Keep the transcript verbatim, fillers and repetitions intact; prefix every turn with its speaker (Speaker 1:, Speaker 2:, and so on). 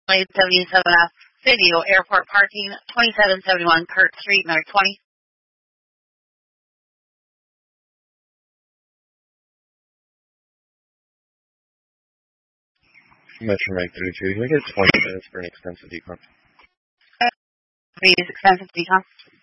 Speaker 1: eight seventy-seven F, Video, Airport Parking, twenty-seven seventy-one Kirk Street, Merrick twenty.
Speaker 2: Metro Mike thirty-two, can we get twenty minutes for an extensive decon?
Speaker 1: Please, extensive decon.